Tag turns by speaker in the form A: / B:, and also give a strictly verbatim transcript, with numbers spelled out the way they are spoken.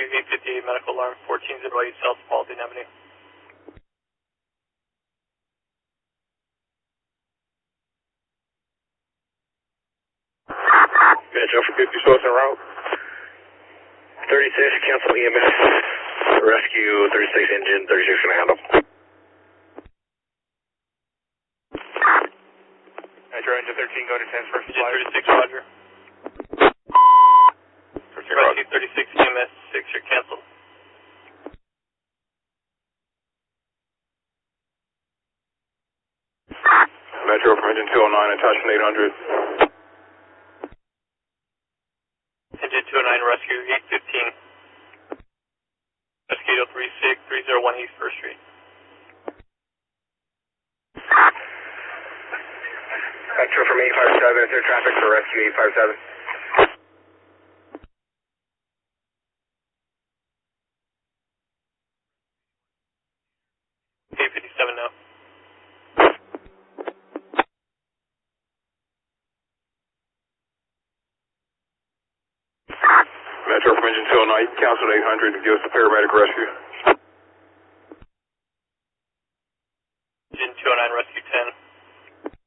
A: Rescue eight fifty-eight, medical alarm fourteen oh eight South Baldwin Avenue.
B: Metro for fifty, source en route. thirty-six, cancel E M S. Rescue thirty-six engine, thirty-six gonna handle.
C: Metro engine thirteen, go to transfer.
A: Engine thirty-six, roger. Rescue thirty-six, E M S six, you're canceled.
B: Metro for engine two oh nine, attachment eight hundred.
A: Engine two oh nine, rescue eight fifteen. Rescue eight three six, three oh one East First Street.
B: Metro from eight five seven, is there traffic for rescue eight five seven?
A: eight fifty-seven now.
B: Metro from engine two oh nine, canceled eight hundred, give us the paramedic rescue.